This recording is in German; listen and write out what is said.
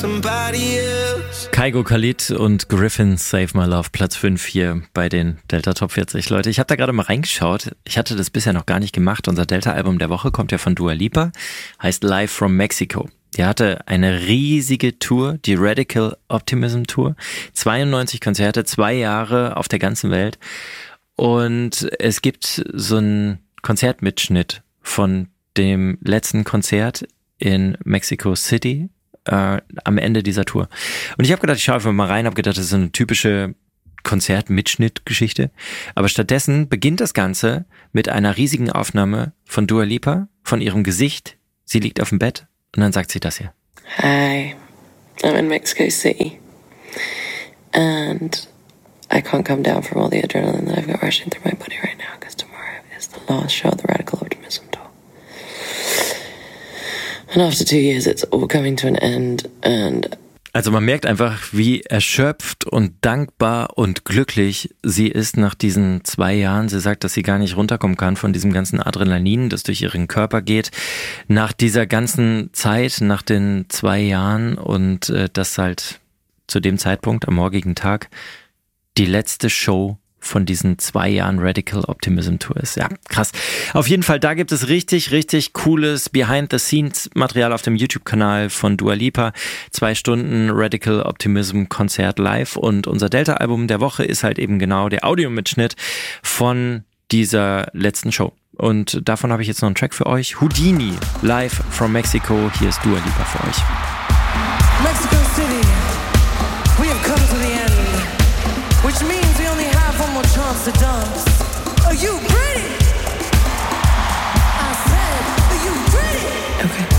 Kygo Khalid und Griffin Save My Love, Platz 5 hier bei den Delta Top 40. Leute, ich habe da gerade mal reingeschaut. Ich hatte das bisher noch gar nicht gemacht. Unser Delta-Album der Woche kommt ja von Dua Lipa, heißt Live from Mexico. Die hatte eine riesige Tour, die Radical Optimism Tour. 92 Konzerte, 2 Jahre auf der ganzen Welt. Und es gibt so einen Konzertmitschnitt von dem letzten Konzert in Mexico City am Ende dieser Tour. Und ich habe gedacht, ich schaue einfach mal rein, habe gedacht, das ist so eine typische Konzertmitschnitt-Geschichte. Aber stattdessen beginnt das Ganze mit einer riesigen Aufnahme von Dua Lipa, von ihrem Gesicht. Sie liegt auf dem Bett und dann sagt sie das hier. Hi, I'm in Mexico City and I can't come down from all the adrenaline that I've got rushing through my body right now because tomorrow is the last show of the Radical Optimism Tour. And after 2 years, it's all coming to an end. Also man merkt einfach, wie erschöpft und dankbar und glücklich sie ist nach diesen 2 Jahren. Sie sagt, dass sie gar nicht runterkommen kann von diesem ganzen Adrenalin, das durch ihren Körper geht. Nach dieser ganzen Zeit, nach den 2 Jahren und das halt zu dem Zeitpunkt am morgigen Tag die letzte Show von diesen 2 Jahren Radical Optimism Tour ist. Ja, krass. Auf jeden Fall, da gibt es richtig, richtig cooles Behind-the-Scenes-Material auf dem YouTube-Kanal von Dua Lipa. 2 Stunden Radical Optimism Konzert live. Und unser Delta-Album der Woche ist halt eben genau der Audiomitschnitt von dieser letzten Show. Und davon habe ich jetzt noch einen Track für euch. Houdini, live from Mexico. Hier ist Dua Lipa für euch. Mexico City, we have come to the end, which means we only have one more chance to dance. Are you ready? I said, are you ready? Okay.